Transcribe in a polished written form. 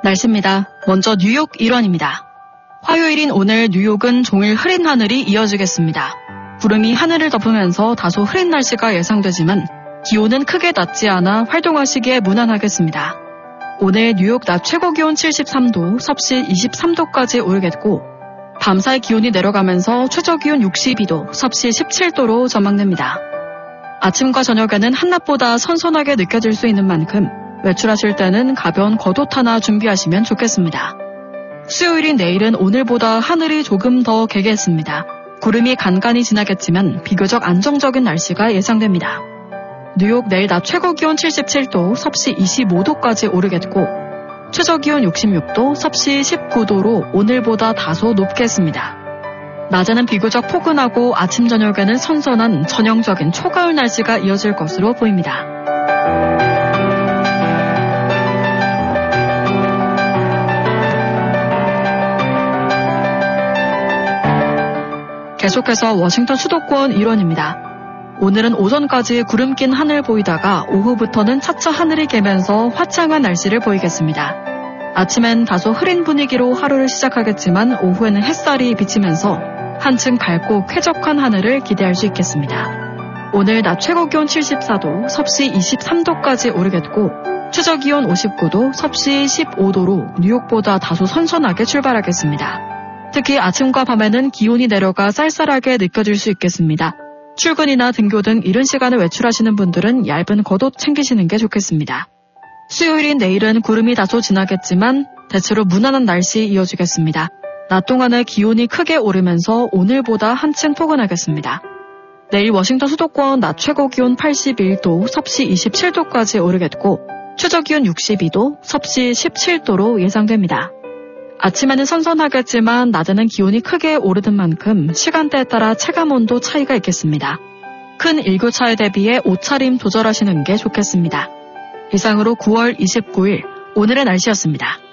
날씨입니다. 먼저 뉴욕 일원입니다. 화요일인 오늘 뉴욕은 종일 흐린 하늘이 이어지겠습니다. 구름이 하늘을 덮으면서 다소 흐린 날씨가 예상되지만 기온은 크게 낮지 않아 활동하시기에 무난하겠습니다. 오늘 뉴욕 낮 최고 기온 73도, 섭씨 23도까지 오르겠고 밤사이 기온이 내려가면서 최저 기온 62도, 섭씨 17도로 전망됩니다. 아침과 저녁에는 한낮보다 선선하게 느껴질 수 있는 만큼 외출하실 때는 가벼운 겉옷 하나 준비하시면 좋겠습니다. 수요일인 내일은 오늘보다 하늘이 조금 더 개겠습니다. 구름이 간간히 지나겠지만 비교적 안정적인 날씨가 예상됩니다. 뉴욕 내일 낮 최고 기온 77도, 섭씨 25도까지 오르겠고 최저 기온 66도, 섭씨 19도로 오늘보다 다소 높겠습니다. 낮에는 비교적 포근하고 아침 저녁에는 선선한 전형적인 초가을 날씨가 이어질 것으로 보입니다. 계속해서 워싱턴 수도권 일원입니다. 오늘은 오전까지 구름 낀 하늘 보이다가 오후부터는 차차 하늘이 개면서 화창한 날씨를 보이겠습니다. 아침엔 다소 흐린 분위기로 하루를 시작하겠지만 오후에는 햇살이 비치면서 한층 밝고 쾌적한 하늘을 기대할 수 있겠습니다. 오늘 낮 최고 기온 74도, 섭씨 23도까지 오르겠고 최저 기온 59도, 섭씨 15도로 뉴욕보다 다소 선선하게 출발하겠습니다. 특히 아침과 밤에는 기온이 내려가 쌀쌀하게 느껴질 수 있겠습니다. 출근이나 등교 등 이른 시간에 외출하시는 분들은 얇은 겉옷 챙기시는 게 좋겠습니다. 수요일인 내일은 구름이 다소 지나겠지만 대체로 무난한 날씨 이어지겠습니다. 낮 동안에 기온이 크게 오르면서 오늘보다 한층 포근하겠습니다. 내일 워싱턴 수도권 낮 최고 기온 81도, 섭씨 27도까지 오르겠고 최저 기온 62도, 섭씨 17도로 예상됩니다. 아침에는 선선하겠지만 낮에는 기온이 크게 오르는 만큼 시간대에 따라 체감온도 차이가 있겠습니다. 큰 일교차에 대비해 옷차림 조절하시는 게 좋겠습니다. 이상으로 9월 29일 오늘의 날씨였습니다.